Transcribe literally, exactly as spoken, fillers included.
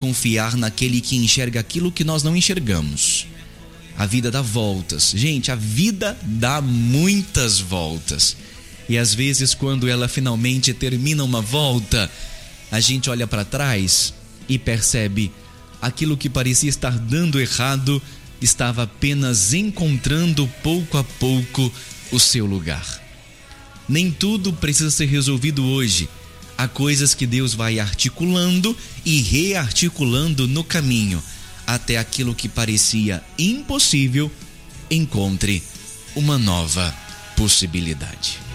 confiar naquele que enxerga aquilo que nós não enxergamos. A vida dá voltas. Gente, a vida dá muitas voltas. E às vezes, quando ela finalmente termina uma volta, a gente olha para trás e percebe aquilo que parecia estar dando errado estava apenas encontrando pouco a pouco o seu lugar. Nem tudo precisa ser resolvido hoje. Há coisas que Deus vai articulando e rearticulando no caminho, até aquilo que parecia impossível encontre uma nova possibilidade.